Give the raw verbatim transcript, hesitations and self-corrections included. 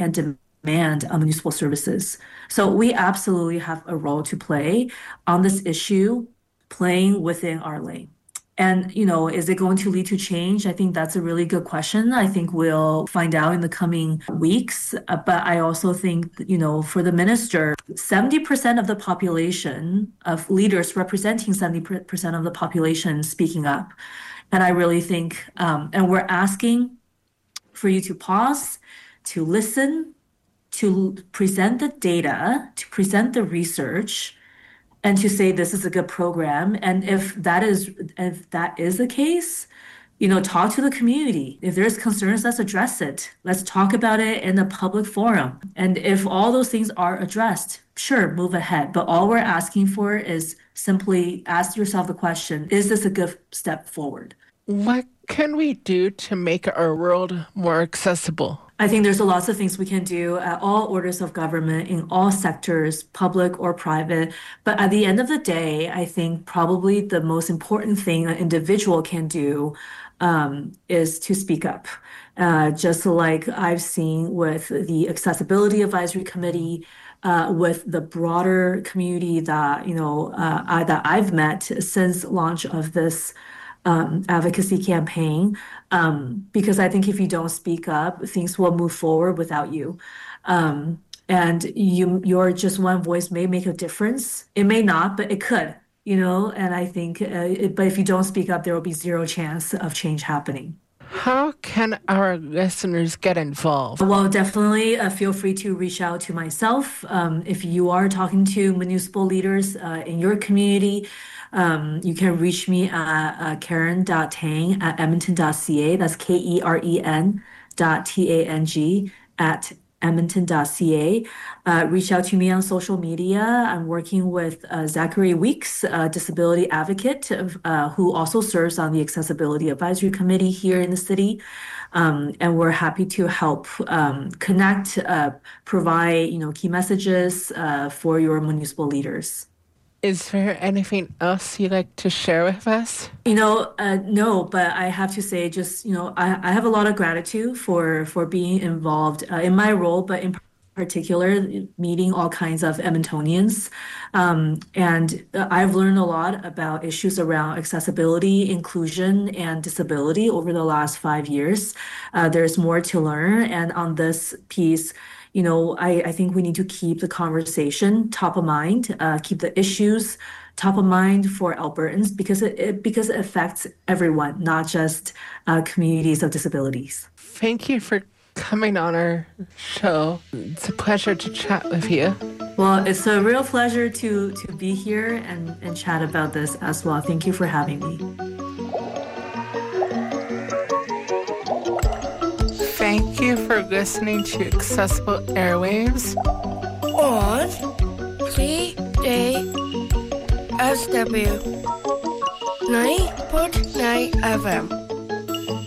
and demand on municipal services. So we absolutely have a role to play on this issue, playing within our lane. And, you know, is it going to lead to change? I think that's a really good question. I think we'll find out in the coming weeks. Uh, but I also think, you know, for the minister, seventy percent of the population of leaders representing seventy percent of the population speaking up. And I really think, um, and we're asking for you to pause, to listen, to present the data, to present the research, and to say this is a good program. And if that is if that is the case, you know, talk to the community. If there's concerns, let's address it. Let's talk about it in a public forum. And if all those things are addressed, sure, move ahead. But all we're asking for is simply ask yourself the question, is this a good step forward? What can we do to make our world more accessible? I think there's a lots of things we can do at all orders of government in all sectors, public or private. But at the end of the day, I think probably the most important thing an individual can do um, is to speak up. Uh, just like I've seen with the Accessibility Advisory Committee, uh, with the broader community that, you know, uh, I, that I've met since launch of this Um, advocacy campaign, um, because I think if you don't speak up, things will move forward without you. Um, and you, your just one voice may make a difference. It may not, but it could, you know, and I think, uh, it, but if you don't speak up, there will be zero chance of change happening. How can our listeners get involved? Well, definitely uh, feel free to reach out to myself. Um, if you are talking to municipal leaders uh, in your community, um, you can reach me at uh, karen.tang at edmonton dot c a. That's K E R E N dot T A N G at edmonton dot c a. Uh, reach out to me on social media. I'm working with uh, Zachary Weeks, a disability advocate uh, who also serves on the Accessibility Advisory Committee here in the city. Um, and we're happy to help um, connect, uh, provide, you know, key messages uh, for your municipal leaders. Is there anything else you'd like to share with us? You know, uh, no, but I have to say just, you know, I, I have a lot of gratitude for, for being involved uh, in my role, but in particular, meeting all kinds of Edmontonians. Um, and I've learned a lot about issues around accessibility, inclusion, and disability over the last five years. Uh, there's more to learn. And on this piece, you know, I, I think we need to keep the conversation top of mind, uh, keep the issues top of mind for Albertans because it, it because it affects everyone, not just uh, communities of disabilities. Thank you for coming on our show. It's a pleasure to chat with you. Well, it's a real pleasure to to be here and, and chat about this as well. Thank you for having me. Thank you for listening to Accessible Airwaves on C J S W ninety point nine F M.